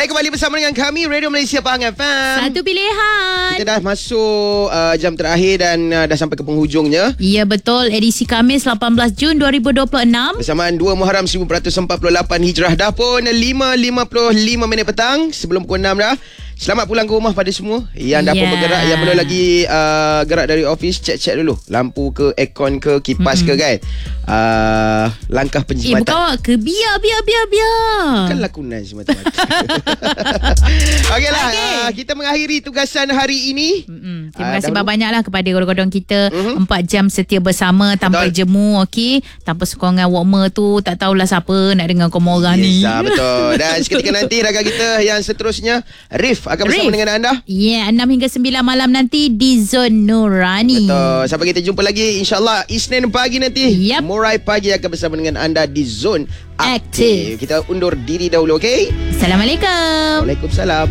Baik, kembali bersama dengan kami Radio Malaysia Pahang FM. Satu pilihan. Kita dah masuk jam terakhir dan dah sampai ke penghujungnya. Ya, betul. Edisi Khamis 18 Jun 2026. Bersamaan 2 Muharram 1448 Hijrah. Dah pun 5.55 minit petang. Sebelum pukul 6 dah. Selamat pulang ke rumah pada semua yang dah pun bergerak. Yang belum lagi gerak dari office, cek dulu lampu ke, aircon ke, kipas ke kan. Langkah penjimatan. Bukan ke biar. Kan lakonan semata-mata. Okeylah, kita mengakhiri tugasan hari ini. Terima kasih banyak-banyaklah kepada godong-godong kita. 4 jam setia bersama tanpa jemu, okey. Tanpa sokongan warmer tu, tak tahulah siapa nak dengar komora ni. Betul. Dan seketika nanti raga kita yang seterusnya, Rif akan bersama dengan anda. Ya, 6 hingga 9 malam nanti di Zon Nurani. Betul. Sampai kita jumpa lagi insya-Allah Isnin pagi nanti. Yep. Murai pagi akan bersama dengan anda di Zon Aktif. Kita undur diri dahulu, okey? Assalamualaikum. Waalaikumsalam.